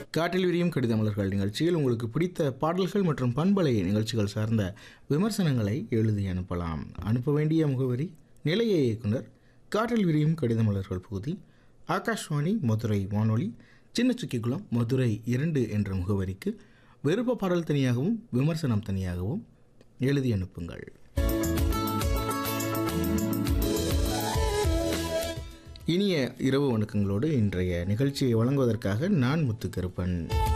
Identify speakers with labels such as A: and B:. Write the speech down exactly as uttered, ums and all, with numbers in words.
A: காற்றில் விரியும் கடிதமலர்கள் நிகழ்ச்சியில் உங்களுக்கு பிடித்த பாடல்கள் மற்றும் பண்பலை நிகழ்ச்சிகள் சார்ந்த விமர்சனங்களை எழுதி அனுப்பலாம். அனுப்ப வேண்டிய முகவரி நிலைய இயக்குனர், காற்றில் விரியும் கடிதமலர்கள் பகுதி, ஆகாஷ்வாணி மதுரை வானொலி, சின்னச்சுக்கிக்குளம், மதுரை இரண்டு என்ற முகவரிக்கு விருப்ப பாடல் தனியாகவும் விமர்சனம் தனியாகவும் எழுதி அனுப்புங்கள். இனிய இரவு வணக்கங்களோடு இன்றைய நிகழ்ச்சியை வழங்குவதற்காக நான் முத்துக்கருப்பன்.